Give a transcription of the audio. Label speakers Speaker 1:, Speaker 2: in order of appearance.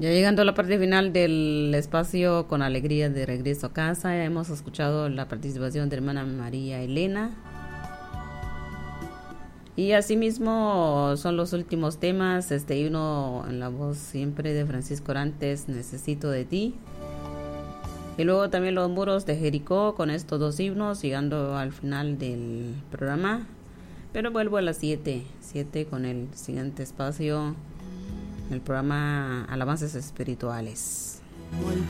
Speaker 1: Ya llegando a la parte final del espacio con alegría de regreso a casa, hemos escuchado la participación de hermana María Elena. Y asimismo son los últimos temas, y uno en la voz siempre de Francisco Orantes, Necesito de ti. Y luego también los muros de Jericó con estos dos himnos, llegando al final del programa. Pero vuelvo a las 7 con el siguiente espacio, el programa Alabanzas Espirituales.